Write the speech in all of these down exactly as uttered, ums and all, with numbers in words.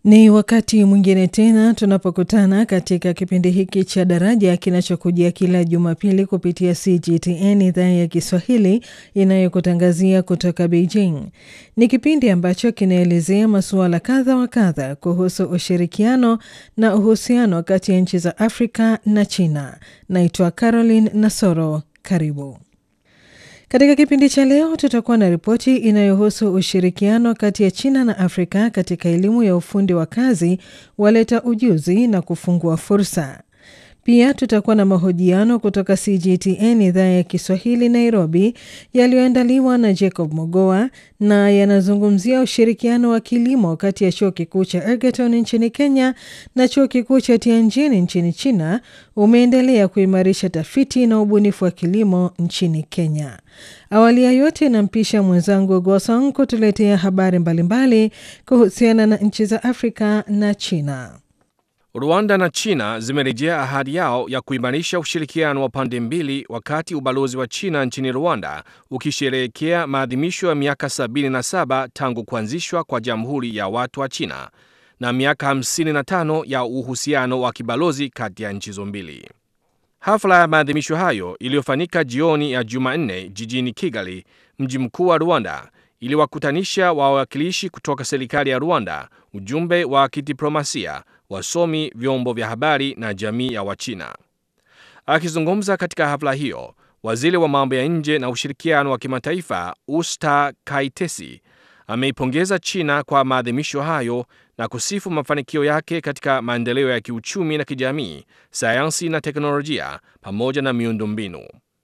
Ni wakati mwingine tena tunapokutana katika kipindi hiki cha Daraja kinachokujia kila Jumapili kupitia C G T N idhaa ya Kiswahili inayokutangazia kutoka Beijing. Ni kipindi ambacho kinaelezea masuala kadha wa kadha kuhusu ushirikiano na uhusiano kati ya nchi za Afrika na China. Naitwa Caroline Nasoro. Karibu. Katika kipindi cha leo tutakuwa na ripoti inayohusu ushirikiano kati ya China na Afrika katika elimu ya ufundi wa kazi, waleta ujuzi na kufungua fursa. Pia tutakuwa na mahojiano kutoka C G T N idhaa ya Kiswahili Nairobi yaliyoandaliwa na Jacob Mogoa na yanazungumzia ushirikiano wa kilimo kati ya Chuo Kikuu cha Egerton nchini Kenya na Chuo Kikuu cha Tianjin nchini China umeendelea kuimarisha tafiti na ubunifu wa kilimo nchini Kenya. Awali ya yote nampisha mwenzangu Gosong kutuletea habari mbalimbali kuhusiana na nchi za Afrika na China. Rwanda na China zimerejea ahadi yao ya kuimarisha ushirikiano wa pande mbili wakati ubalozi wa China nchini Rwanda ukisherehekea maadhimisho ya miaka sabini na saba tangu kuanzishwa kwa Jamhuri ya Watu wa China na miaka hamsini na tano ya uhusiano wa kibalozi kati ya nchi hizo mbili. Hafla ya maadhimisho hayo iliyofanyika jioni ya Jumanne jijini Kigali, mji mkuu wa Rwanda, iliwakutanisha wawakilishi kutoka serikali ya Rwanda, ujumbe wa kidiplomasia, wasomi, vyombo vya habari na jamii ya Wachina. Akizungumza katika hafla hiyo, waziri wa mambo ya nje na ushirikiano wa kimataifa Usta Kaitesi ameipongeza China kwa maadhimisho hayo na kusifu mafanikio yake katika maendeleo ya kiuchumi na kijamii, sayansi na teknolojia pamoja na miundombinu.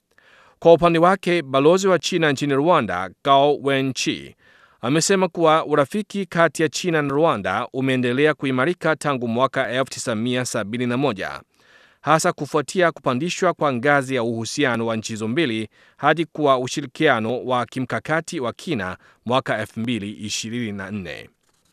Kwa upande wake, balozi wa China nchini Rwanda, Gao Wenchi, amesema kuwa urafiki kati ya China na Rwanda umeendelea kuimarika tangu mwaka elfu tisa mia sabini na moja, hasa kufuatia kupandishwa kwa ngazi ya uhusiano wa nchi hizo mbili hadi kuwa ushirikiano wa kimkakati wa kina mwaka elfu mbili ishirini na nne.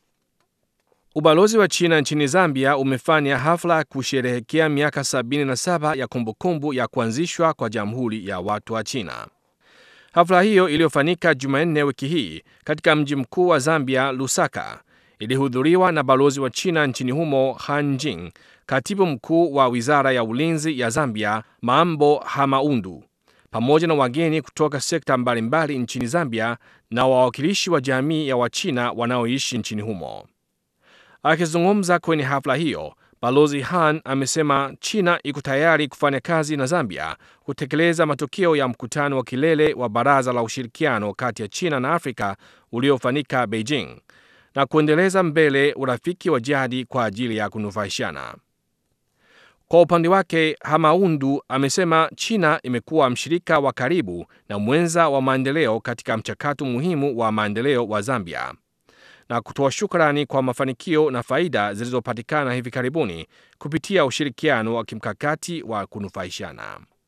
Ubalozi wa China nchini Zambia umefanya hafla kusherehekea miaka sabini na saba ya kumbukumbu ya kuanzishwa kwa Jamhuri ya Watu wa China. Hafla hiyo iliyofanyika Jumanne wiki hii katika mji mkuu wa Zambia, Lusaka, ilihudhuriwa na balozi wa China nchini humo Han Jing, katibu mkuu wa Wizara ya Ulinzi ya Zambia Mambo Hamaundu, pamoja na wageni kutoka sekta mbalimbali nchini Zambia na wawakilishi wa jamii ya Wachina wanaoishi nchini humo. Akizungumza kwenye hafla hiyo, Balozi Han amesema China iko tayari kufanya kazi na Zambia kutekeleza matokeo ya mkutano wa kilele wa Baraza la Ushirikiano kati ya China na Afrika uliofanyika Beijing na kuendeleza mbele urafiki wa jadi kwa ajili ya kunufaishana. Kwa upande wake, Hamaundu amesema China imekuwa mshirika wa karibu na mwenza wa maendeleo katika mchakato muhimu wa maendeleo wa Zambia, na kutoa shukrani kwa mafanikio na faida zilizopatikana hivi karibuni kupitia ushirikiano wa kimkakati wa kunufaishana.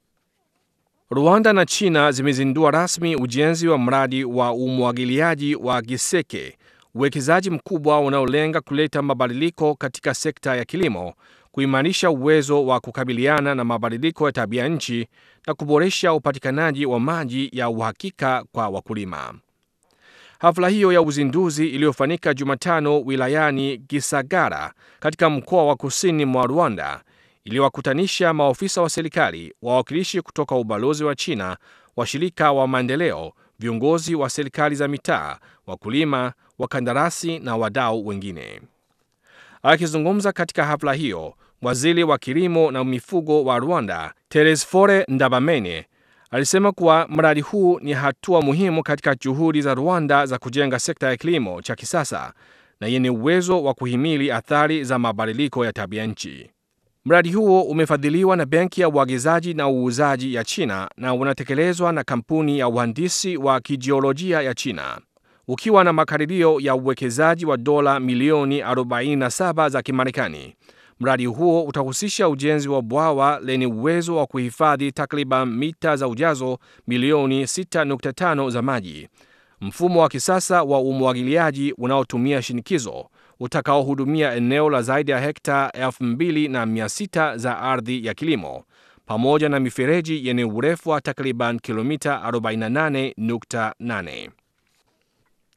Rwanda na China zimezindua rasmi ujenzi wa mradi wa umwagiliaji wa Giseke, uwekezaji mkubwa unaolenga kuleta mabadiliko katika sekta ya kilimo, kuimarisha uwezo wa kukabiliana na mabadiliko ya tabia nchi na kuboresha upatikanaji wa maji ya uhakika kwa wakulima. Hafla hiyo ya uzinduzi iliyofanyika Jumatano wilayani Gisagara katika mkoa wa kusini mwa Rwanda iliwakutanisha maofisa wa serikali, wawakilishi kutoka ubalozi wa China, washirika wa maendeleo, viongozi wa serikali za mitaa, wakulima, wakandarasi na wadau wengine. Akizungumza katika hafla hiyo, waziri wa kilimo na mifugo wa Rwanda, Teresfore Ndabamene, alisema kuwa mradi huu ni hatua muhimu katika juhudi za Rwanda za kujenga sekta ya kilimo cha kisasa na yenye uwezo wa kuhimili athari za mabadiliko ya tabia nchi. Mradi huo umefadhiliwa na Benki ya Uagizaji na Uuzaji ya China na unatekelezwa na kampuni ya uhandisi wa kijiolojia ya China, ukiwa na makadirio ya uwekezaji wa dola milioni arobaini na saba za Kimarekani. Mradi huo utahusisha ujenzi wa bwawa lenye uwezo wa kuhifadhi takriban mita za ujazo milioni sita nukta tano za maji, mfumo wa kisasa wa umwagiliaji unaotumia shinikizo utakaohudumia eneo la zaidi ya hekta elfu mbili na mia sita za ardhi ya kilimo, pamoja na mifereji yenye urefu wa takriban kilomita arobaini na nane nukta nane.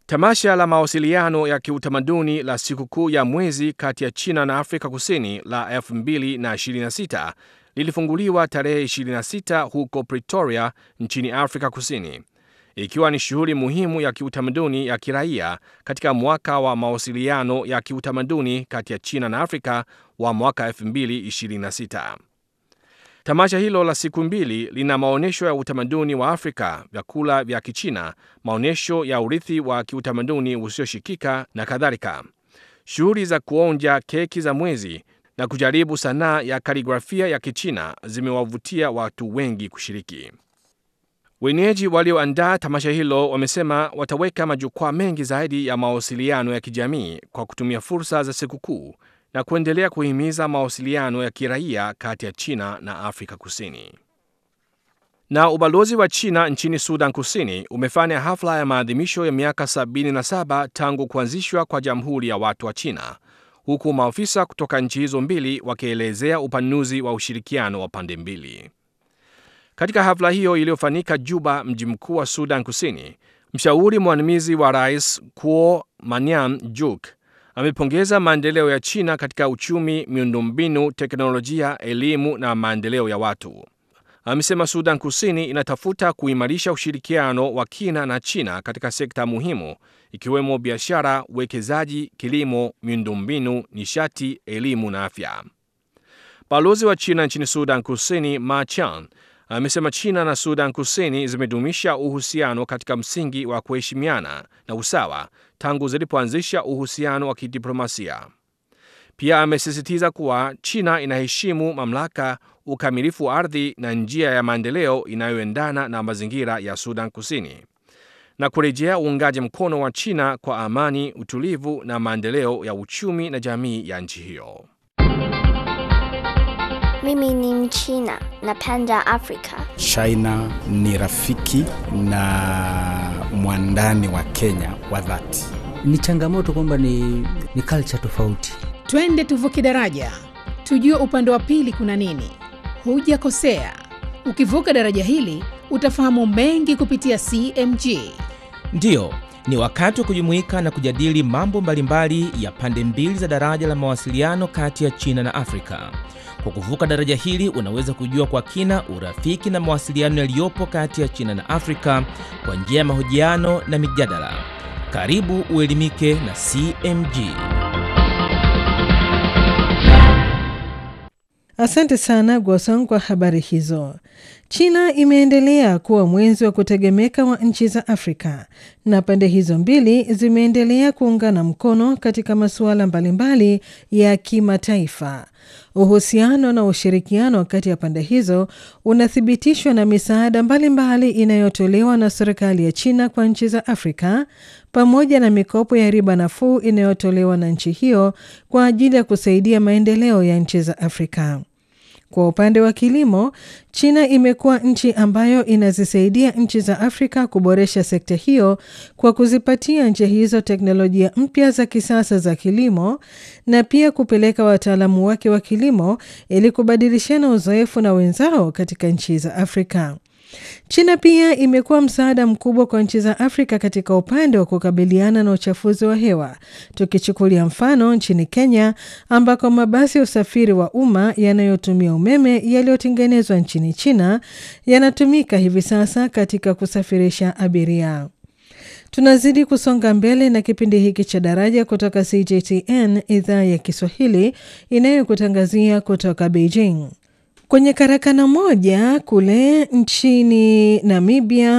Tamasha la mawasiliano ya kiutamaduni la sikukuu ya mwezi kati ya China na Afrika Kusini la elfu mbili ishirini na sita lilifunguliwa tarehe ishirini na sita huko Pretoria nchini Afrika Kusini, ikiwa ni shughuli muhimu ya kiutamaduni ya kiraia katika mwaka wa mawasiliano ya kiutamaduni kati ya China na Afrika wa mwaka elfu mbili ishirini na sita. Tamasha hilo la siku mbili lina maonyesho ya utamaduni wa Afrika, vyakula vya Kichina, maonyesho ya urithi wa kiutamaduni usioshikika na kadhalika. Shughuli za kuonja keki za mwezi na kujaribu sanaa ya kaligrafia ya Kichina zimewavutia watu wengi kushiriki. Wenyeji walioandaa tamasha hilo wamesema wataweka majukwaa mengi zaidi ya mawasiliano ya kijamii kwa kutumia fursa za sikukuu na kuendelea kuhimiza mawasiliano ya kiraia kati ya China na Afrika Kusini. Na ubalozi wa China nchini Sudan Kusini umefanya hafla ya maadhimisho ya miaka sabini na saba tangu kuanzishwa kwa Jamhuri ya Watu wa China, huku maafisa kutoka nchi hizo mbili wakielezea upanuzi wa ushirikiano wa pande mbili. Katika hafla hiyo iliyofanyika Juba, mji mkuu wa Sudan Kusini, mshauri mwandamizi wa rais Kuo Manyam Juk amepongeza maendeleo ya China katika uchumi, miundombinu, teknolojia, elimu na maendeleo ya watu. Amesema Sudan Kusini inatafuta kuimarisha ushirikiano wa kina na China katika sekta muhimu ikiwemo biashara, uwekezaji, kilimo, miundombinu, nishati, elimu na afya. Balozi wa China nchini Sudan Kusini, Ma Chan, amesema China na Sudan Kusini zimedumisha uhusiano katika msingi wa kuheshimiana na usawa tangu zilipoanzisha uhusiano wa kidiplomasia. Pia amesisitiza kuwa China inaheshimu mamlaka, ukamilifu wa ardhi na njia ya maendeleo inayoendana na mazingira ya Sudan Kusini, na kurejea uungaji mkono wa China kwa amani, utulivu na maendeleo ya uchumi na jamii ya nchi hiyo. Mimi ni Mchina, napenda Afrika. China ni rafiki na mwandani wa Kenya wa dhati. Ni changamoto kwamba ni, ni culture tofauti. Twende tuvuke daraja, tujue upande wa pili kuna nini. Hujakosea, ukivuka daraja hili utafahamu mengi kupitia C M G. Ndiyo, ni wakati wa kujumuika na kujadili mambo mbalimbali ya pande mbili za daraja la mawasiliano kati ya China na Afrika. Kwa kuvuka daraja hili unaweza kujua kwa kina urafiki na mawasiliano yaliyopo kati ya China na Afrika kwa njia ya mahojiano na mijadala. Karibu uelimike na C M G. Asante sana Gwasong kwa habari hizo. China imeendelea kuwa mwenzi wa kutegemeka wa nchi za Afrika, na pande hizo mbili zimeendelea kuungana mkono katika masuala mbalimbali ya kimataifa. Uhusiano na ushirikiano kati ya pande hizo unathibitishwa na misaada mbalimbali inayotolewa na serikali ya China kwa nchi za Afrika, pamoja na mikopo ya riba nafuu inayotolewa na nchi hiyo kwa ajili ya kusaidia maendeleo ya nchi za Afrika. Kwa upande wa kilimo, China imekuwa nchi ambayo inazisaidia nchi za Afrika kuboresha sekta hiyo kwa kuzipatia nchi hizo teknolojia mpya za kisasa za kilimo na pia kupeleka wataalamu wake wa kilimo ili kubadilishana uzoefu na wenzao katika nchi za Afrika. China pia imekuwa msaada mkubwa kwa nchi za Afrika katika upande wa kukabiliana na uchafuzi wa hewa. Tukichukulia mfano nchini Kenya, ambako mabasi ya usafiri wa umma yanayotumia umeme yaliyotengenezwa nchini China yanatumika hivi sasa katika kusafirisha abiria. Tunazidi kusonga mbele na kipindi hiki cha daraja kutoka C J T N idhaa ya Kiswahili inayokutangazia kutoka Beijing. Kwenye karakana moja kule nchini Namibia